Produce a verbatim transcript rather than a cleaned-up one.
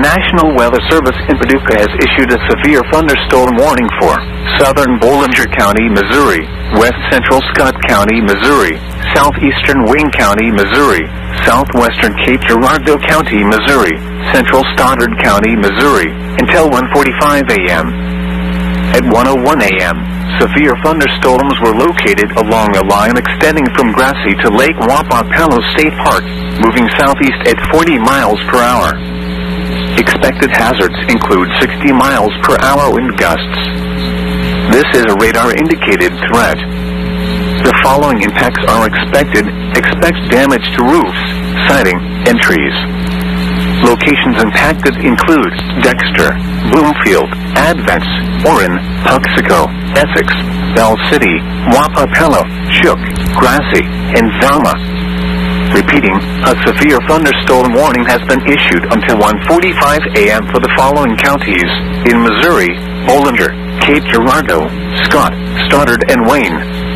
National Weather Service in Paducah has issued a severe thunderstorm warning for southern Bollinger County, Missouri, west central Scott County, Missouri, southeastern Wayne County, Missouri, southwestern Cape Girardeau County, Missouri, central Stoddard County, Missouri, until one forty-five a m At one oh one a m, severe thunderstorms were located along a line extending from Grassy to Lake Wappapello State Park, moving southeast at forty miles per hour. Expected hazards include sixty miles per hour wind gusts. This is a radar-indicated threat. The following impacts are expected. Expect damage to roofs, siding, and trees. Locations impacted include Dexter, Bloomfield, Advance, Warren, Puxico, Essex, Bell City, Wappapello, Shook, Grassy, and Velma. Repeating, a severe thunderstorm warning has been issued until one forty-five a m for the following counties in Missouri: Bollinger, Cape Girardeau, Scott, Stoddard, and Wayne.